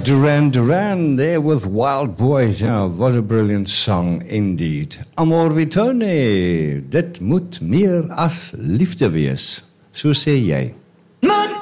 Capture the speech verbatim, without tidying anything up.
Duran Duran there with Wild Boys. Ja, what a brilliant song indeed. Amor Vitone, dit moet meer as liefde wees. So sê jy.